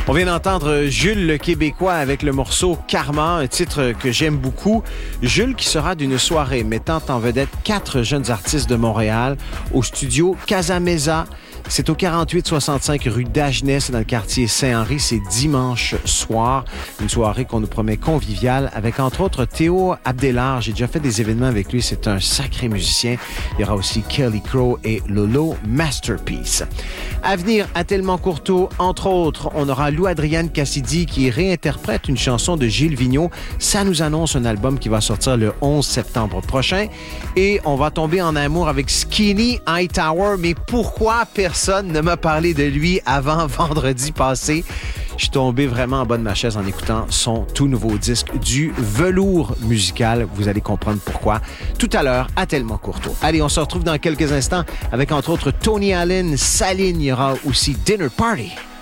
On vient d'entendre Jules le Québécois avec le morceau Karma, un titre que j'aime beaucoup. Jules qui sera d'une soirée mettant en vedette 4 jeunes artistes de Montréal au studio Casa Mesa. C'est au 4865 rue d'Agenais, c'est dans le quartier Saint-Henri. C'est dimanche soir. Une soirée qu'on nous promet conviviale avec, entre autres, Théo Abdelard. J'ai déjà fait des événements avec lui. C'est un sacré musicien. Il y aura aussi Kelly Crow et Lolo Masterpiece. À venir, à Tellement Courteau, entre autres, on aura Lou-Adrienne Cassidy qui réinterprète une chanson de Gilles Vigneault. Ça nous annonce un album qui va sortir le 11 septembre prochain. Et on va tomber en amour avec Skinny Hightower. Mais pourquoi personne ne m'a parlé de lui avant vendredi passé? Je suis tombé vraiment en bas de ma chaise en écoutant son tout nouveau disque du velours musical. Vous allez comprendre pourquoi tout à l'heure à Tellement Courteau. Allez, on se retrouve dans quelques instants avec entre autres Tony Allen, Saline. Il y aura aussi Dinner Party.